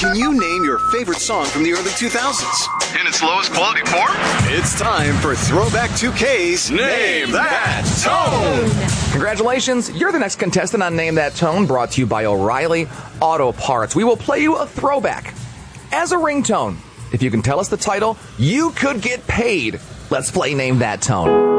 Can you name your favorite song from the early 2000s? In its lowest quality form? It's time for Throwback 2K's Name That Tone! Congratulations, you're the next contestant on Name That Tone, brought to you by O'Reilly Auto Parts. We will play you a throwback as a ringtone. If you can tell us the title, you could get paid. Let's play Name That Tone.